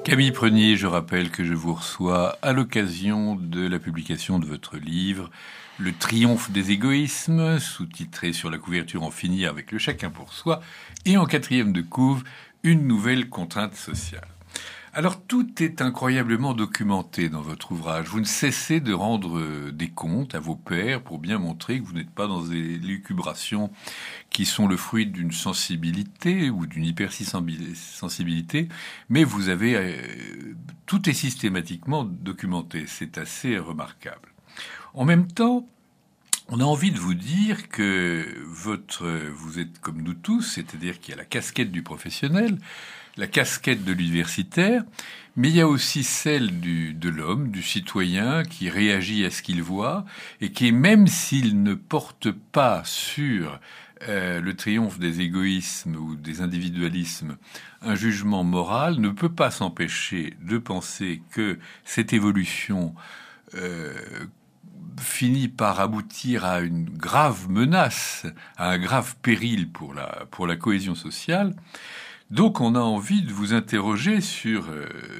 Camille Prenier, je rappelle que je vous reçois à l'occasion de la publication de votre livre « Le triomphe des égoïsmes », sous-titré sur la couverture « En finir avec le chacun pour soi » et en quatrième de couve « Une nouvelle contrainte sociale ». Alors, tout est incroyablement documenté dans votre ouvrage. Vous ne cessez de rendre des comptes à vos pairs pour bien montrer que vous n'êtes pas dans des lucubrations qui sont le fruit d'une sensibilité ou d'une hypersensibilité, mais vous avez... tout est systématiquement documenté. C'est assez remarquable. En même temps, on a envie de vous dire que vous êtes comme nous tous, c'est-à-dire qu'il y a la casquette du professionnel, la casquette de l'universitaire, mais il y a aussi celle de l'homme, du citoyen qui réagit à ce qu'il voit et qui, même s'il ne porte pas sur le triomphe des égoïsmes ou des individualismes un jugement moral, ne peut pas s'empêcher de penser que cette évolution finit par aboutir à une grave menace, à un grave péril pour la cohésion sociale. Donc on a envie de vous interroger sur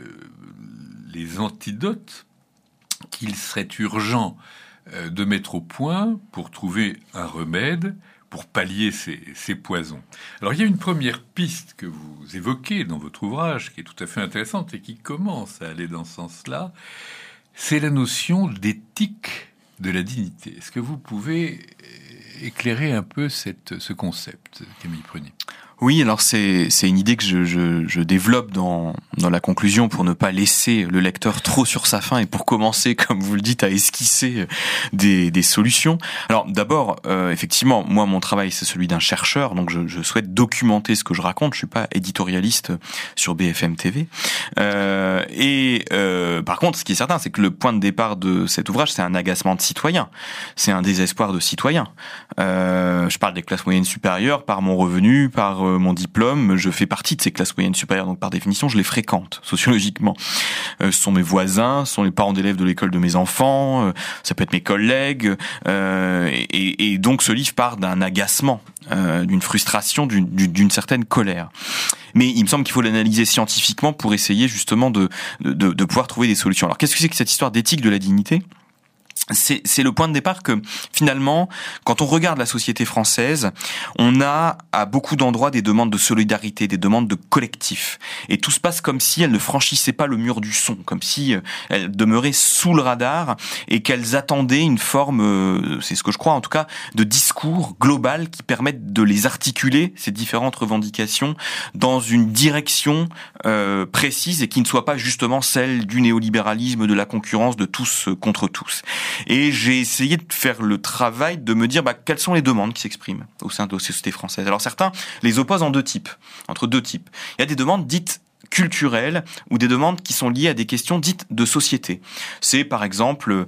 les antidotes qu'il serait urgent de mettre au point pour trouver un remède, pour pallier ces poisons. Alors il y a une première piste que vous évoquez dans votre ouvrage, qui est tout à fait intéressante et qui commence à aller dans ce sens-là, c'est la notion d'éthique de la dignité. Est-ce que vous pouvez éclairer un peu ce concept, Camille Prenier ? Oui, alors c'est une idée que je développe dans la conclusion pour ne pas laisser le lecteur trop sur sa faim et pour commencer, comme vous le dites, à esquisser des solutions. Alors d'abord, effectivement, moi mon travail c'est celui d'un chercheur, donc je souhaite documenter ce que je raconte. Je suis pas éditorialiste sur BFM TV. Par contre, ce qui est certain, c'est que le point de départ de cet ouvrage, c'est un agacement de citoyens, c'est un désespoir de citoyens. Je parle des classes moyennes supérieures par mon revenu, par mon diplôme, je fais partie de ces classes moyennes supérieures, donc par définition, je les fréquente sociologiquement. Ce sont mes voisins, ce sont les parents d'élèves de l'école de mes enfants, ça peut être mes collègues, et donc ce livre part d'un agacement, d'une frustration, d'une certaine colère. Mais il me semble qu'il faut l'analyser scientifiquement pour essayer justement de pouvoir trouver des solutions. Alors qu'est-ce que c'est que cette histoire d'éthique de la dignité ? C'est le point de départ que, finalement, quand on regarde la société française, on a à beaucoup d'endroits des demandes de solidarité, des demandes de collectif. Et tout se passe comme si elles ne franchissaient pas le mur du son, comme si elles demeuraient sous le radar et qu'elles attendaient une forme, c'est ce que je crois en tout cas, de discours global qui permette de les articuler, ces différentes revendications, dans une direction précise et qui ne soit pas justement celle du néolibéralisme, de la concurrence, de tous contre tous. Et j'ai essayé de faire le travail de me dire quelles sont les demandes qui s'expriment au sein de la société française. Alors certains les opposent entre deux types. Il y a des demandes dites culturelles ou des demandes qui sont liées à des questions dites de société. C'est par exemple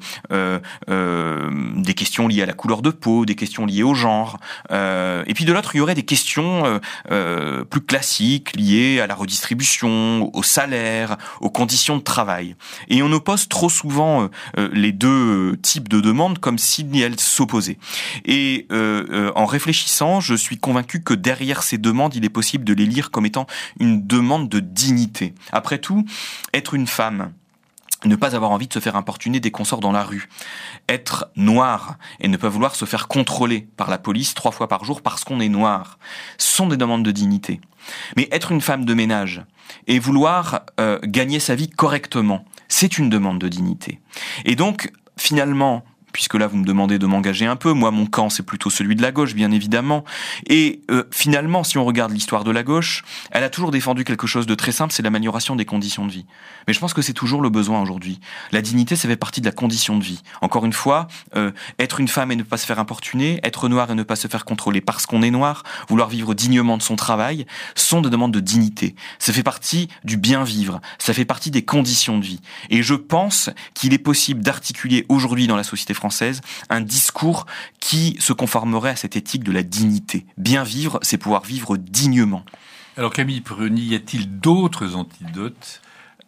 des questions liées à la couleur de peau, des questions liées au genre. Et puis de l'autre, il y aurait des questions plus classiques liées à la redistribution, au salaire, aux conditions de travail. Et on oppose trop souvent les deux types de demandes comme si elles s'opposaient. Et en réfléchissant, je suis convaincu que derrière ces demandes, il est possible de les lire comme étant une demande de dignité. Après tout, être une femme, ne pas avoir envie de se faire importuner dès qu'on sort dans la rue, être noir et ne pas vouloir se faire contrôler par la police 3 fois par jour parce qu'on est noir, sont des demandes de dignité. Mais être une femme de ménage et vouloir gagner sa vie correctement, c'est une demande de dignité. Et donc, finalement, puisque là vous me demandez de m'engager un peu, moi mon camp c'est plutôt celui de la gauche bien évidemment, et finalement si on regarde l'histoire de la gauche, elle a toujours défendu quelque chose de très simple, c'est l'amélioration des conditions de vie. Mais je pense que c'est toujours le besoin aujourd'hui. La dignité ça fait partie de la condition de vie. Encore une fois, être une femme et ne pas se faire importuner, être noir et ne pas se faire contrôler parce qu'on est noir, vouloir vivre dignement de son travail, sont des demandes de dignité. Ça fait partie du bien vivre, ça fait partie des conditions de vie. Et je pense qu'il est possible d'articuler aujourd'hui dans la société française un discours qui se conformerait à cette éthique de la dignité. Bien vivre, c'est pouvoir vivre dignement. Alors Camille Prenier, y a-t-il d'autres antidotes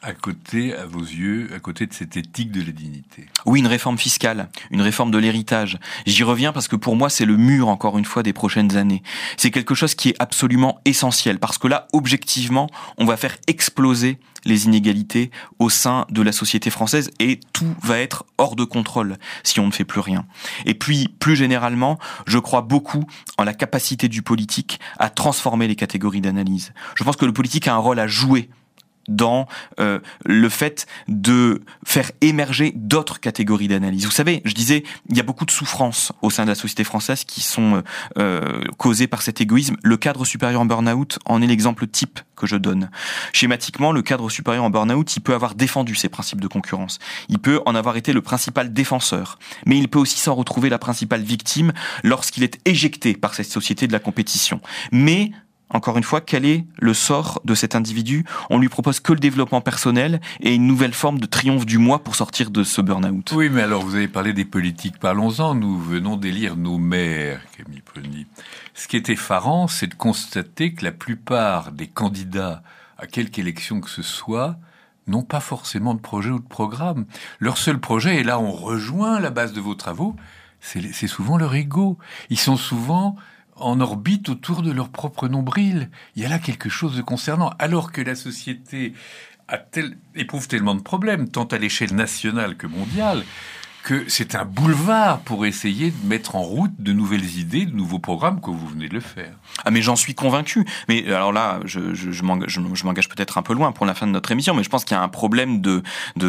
à côté, à vos yeux, à côté de cette éthique de la dignité? Oui, une réforme fiscale, une réforme de l'héritage. J'y reviens parce que pour moi, c'est le mur, encore une fois, des prochaines années. C'est quelque chose qui est absolument essentiel, parce que là, objectivement, on va faire exploser les inégalités au sein de la société française et tout va être hors de contrôle si on ne fait plus rien. Et puis, plus généralement, je crois beaucoup en la capacité du politique à transformer les catégories d'analyse. Je pense que le politique a un rôle à jouer dans le fait de faire émerger d'autres catégories d'analyse. Vous savez, je disais, il y a beaucoup de souffrances au sein de la société française qui sont causées par cet égoïsme. Le cadre supérieur en burn-out en est l'exemple type que je donne. Schématiquement, le cadre supérieur en burn-out, il peut avoir défendu ses principes de concurrence. Il peut en avoir été le principal défenseur. Mais il peut aussi s'en retrouver la principale victime lorsqu'il est éjecté par cette société de la compétition. Mais encore une fois, quel est le sort de cet individu? On lui propose que le développement personnel et une nouvelle forme de triomphe du moi pour sortir de ce burn-out. Oui, mais alors vous avez parlé des politiques, parlons-en. Nous venons d'élire nos maires, Camille Preny. Ce qui est effarant, c'est de constater que la plupart des candidats à quelque élection que ce soit n'ont pas forcément de projet ou de programme. Leur seul projet, et là on rejoint la base de vos travaux, c'est souvent leur ego. Ils sont souvent en orbite autour de leur propre nombril. Il y a là quelque chose de concernant. Alors que la société éprouve tellement de problèmes, tant à l'échelle nationale que mondiale, que c'est un boulevard pour essayer de mettre en route de nouvelles idées, de nouveaux programmes, comme vous venez de le faire. Ah, mais j'en suis convaincu. Mais alors là, je m'engage peut-être un peu loin pour la fin de notre émission, mais je pense qu'il y a un problème de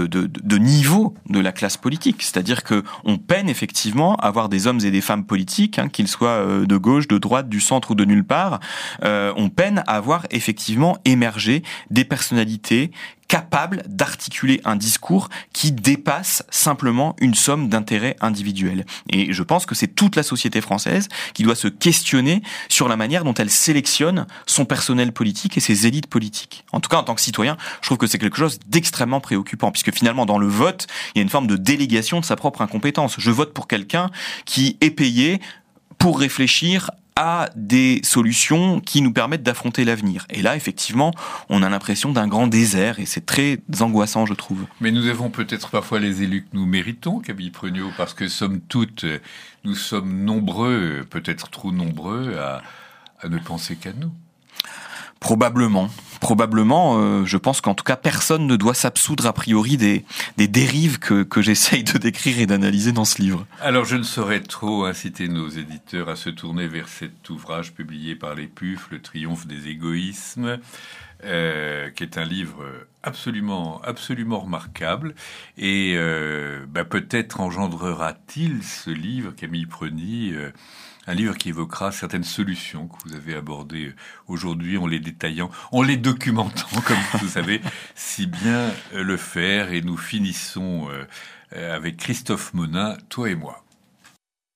niveau de la classe politique. C'est-à-dire que on peine effectivement à avoir des hommes et des femmes politiques, qu'ils soient de gauche, de droite, du centre ou de nulle part. On peine à avoir effectivement émergé des personnalités capable d'articuler un discours qui dépasse simplement une somme d'intérêts individuels. Et je pense que c'est toute la société française qui doit se questionner sur la manière dont elle sélectionne son personnel politique et ses élites politiques. En tout cas, en tant que citoyen, je trouve que c'est quelque chose d'extrêmement préoccupant, puisque finalement, dans le vote, il y a une forme de délégation de sa propre incompétence. Je vote pour quelqu'un qui est payé pour réfléchir à des solutions qui nous permettent d'affronter l'avenir. Et là, effectivement, on a l'impression d'un grand désert et c'est très angoissant, je trouve. Mais nous avons peut-être parfois les élus que nous méritons, Camille Preny, parce que nous sommes nombreux, peut-être trop nombreux, à ne penser qu'à nous. Probablement, je pense qu'en tout cas personne ne doit s'absoudre a priori des dérives que j'essaye de décrire et d'analyser dans ce livre. Alors je ne saurais trop inciter nos éditeurs à se tourner vers cet ouvrage publié par les PUF, Le triomphe des égoïsmes, qui est un livre absolument remarquable et peut-être engendrera-t-il ce livre, Camille Preny, un livre qui évoquera certaines solutions que vous avez abordées aujourd'hui en les détaillant, en les documentant, comme vous savez si bien le faire. Et nous finissons avec Christophe Monin, Toi et moi.